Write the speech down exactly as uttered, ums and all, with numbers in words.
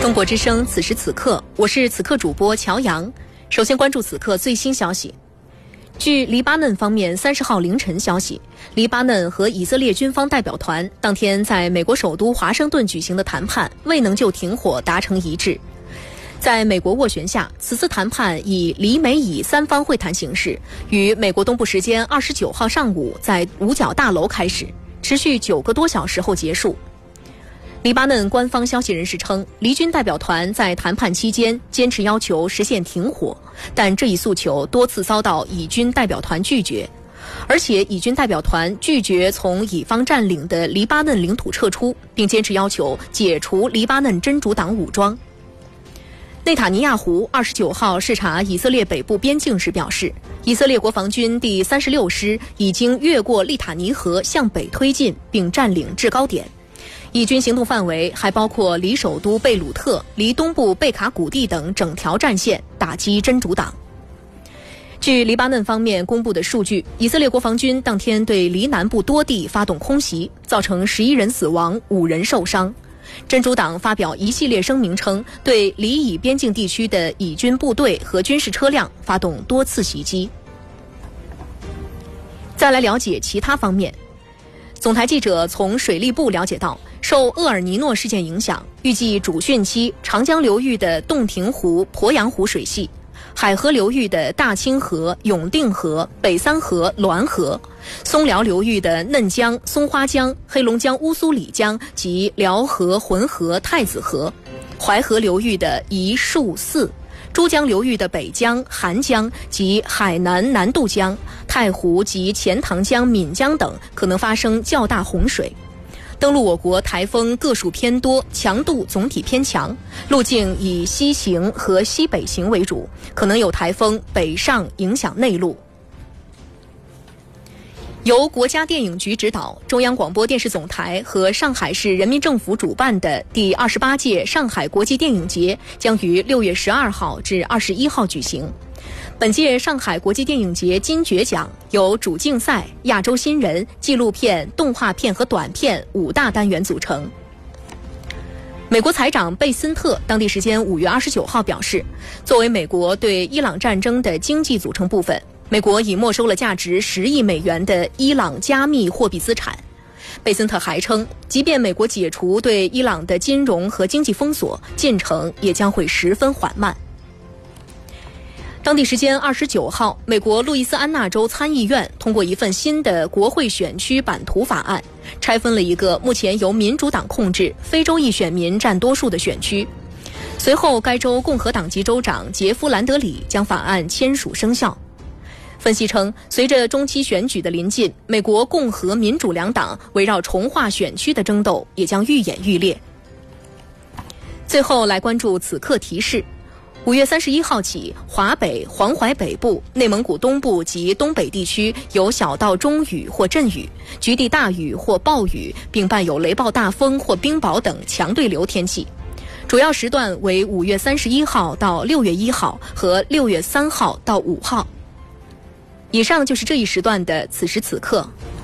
中国之声，此时此刻，我是此刻主播乔阳。首先关注此刻最新消息。据黎巴嫩方面三十号凌晨消息，黎巴嫩和以色列军方代表团当天在美国首都华盛顿举行的谈判未能就停火达成一致。在美国斡旋下，此次谈判以黎美以三方会谈形式，于美国东部时间二十九号上午在五角大楼开始，持续九个多小时后结束。黎巴嫩官方消息人士称，黎军代表团在谈判期间坚持要求实现停火，但这一诉求多次遭到以军代表团拒绝，而且以军代表团拒绝从以方占领的黎巴嫩领土撤出，并坚持要求解除黎巴嫩真主党武装。内塔尼亚胡二十九号视察以色列北部边境时表示，以色列国防军第三十六师已经越过利塔尼河向北推进，并占领制高点。以军行动范围还包括离首都贝鲁特、离东部贝卡谷地等整条战线，打击真主党。据黎巴嫩方面公布的数据，以色列国防军当天对黎南部多地发动空袭，造成十一人死亡、五人受伤。真主党发表一系列声明称，对黎以边境地区的以军部队和军事车辆发动多次袭击。再来了解其他方面。总台记者从水利部了解到，受厄尔尼诺事件影响，预计主汛期长江流域的洞庭湖、鄱阳湖水系，海河流域的大清河、永定河、北三河、滦河，松辽流域的嫩江、松花江、黑龙江乌苏里江及辽河、浑河、太子河，淮河流域的宜树泗，珠江流域的北江、韩江及海南南渡江、太湖及钱塘江、岷江等可能发生较大洪水。登陆我国台风个数偏多，强度总体偏强，路径以西行和西北行为主，可能有台风北上影响内陆。由国家电影局指导，中央广播电视总台和上海市人民政府主办的第二十八届上海国际电影节将于六月十二号至二十一号举行。本届上海国际电影节金爵奖由主竞赛、亚洲新人、纪录片、动画片和短片五大单元组成。美国财长贝森特当地时间五月二十九号表示，作为美国对伊朗战争的经济组成部分，美国已没收了价值十亿美元的伊朗加密货币资产。贝森特还称，即便美国解除对伊朗的金融和经济封锁，进程也将会十分缓慢。当地时间二十九号，美国路易斯安那州参议院通过一份新的国会选区版图法案，拆分了一个目前由民主党控制、非洲裔选民占多数的选区。随后，该州共和党籍州长杰夫·兰德里将法案签署生效。分析称，随着中期选举的临近，美国共和民主两党围绕重划选区的争斗也将愈演愈烈。最后来关注此刻提示。五月三十一号起，华北、黄淮北部、内蒙古东部及东北地区有小到中雨或阵雨，局地大雨或暴雨，并伴有雷暴大风或冰雹等强对流天气。主要时段为五月三十一号到六月一号和六月三号到五号。以上就是这一时段的此时此刻。